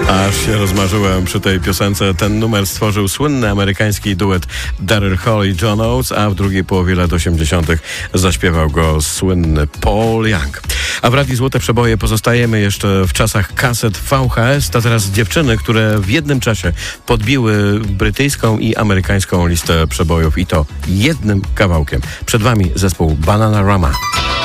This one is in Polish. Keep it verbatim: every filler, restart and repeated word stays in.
Aż się rozmarzyłem przy tej piosence. Ten numer stworzył słynny amerykański duet Daryl Hall i John Oates, a w drugiej połowie lat osiemdziesiątych zaśpiewał go słynny Paul Young. A w Radiu Złote Przeboje pozostajemy jeszcze w czasach kaset V H S. To teraz dziewczyny, które w jednym czasie podbiły brytyjską i amerykańską listę przebojów i to jednym kawałkiem. Przed wami zespół Bananarama.